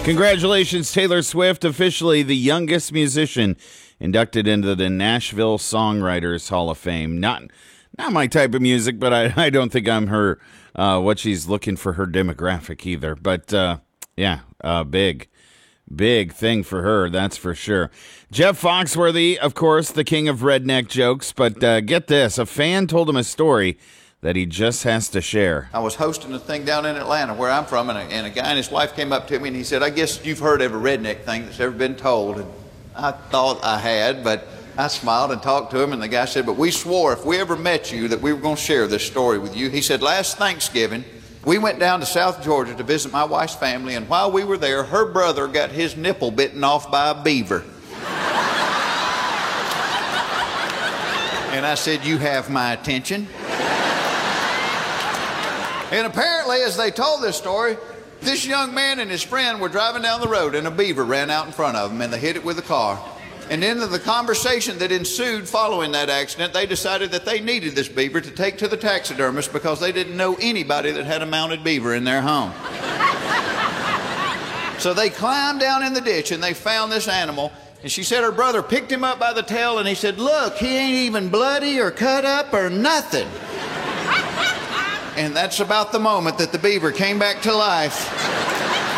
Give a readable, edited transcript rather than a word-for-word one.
Congratulations, Taylor Swift, officially the youngest musician inducted into the Nashville Songwriters Hall of Fame. Not my type of music, but I don't think I'm her, what she's looking for her demographic either. But, big thing for her, that's for sure. Jeff Foxworthy, of course, the king of redneck jokes. But get this, a fan told him a story that he just has to share. I was hosting a thing down in Atlanta, where I'm from, and a guy and his wife came up to me and he said, "I guess you've heard every redneck thing that's ever been told." And I thought I had, but I smiled and talked to him, and the guy said, "But we swore if we ever met you that we were going to share this story with you." He said, "Last Thanksgiving, we went down to South Georgia to visit my wife's family, and while we were there, her brother got his nipple bitten off by a beaver." And I said, "You have my attention." And apparently, as they told this story, this young man and his friend were driving down the road, and a beaver ran out in front of them, and they hit it with a car. And in the conversation that ensued following that accident, they decided that they needed this beaver to take to the taxidermist because they didn't know anybody that had a mounted beaver in their home. So they climbed down in the ditch, and they found this animal. And she said her brother picked him up by the tail, and he said, "Look, he ain't even bloody or cut up or nothing." And that's about the moment that the beaver came back to life.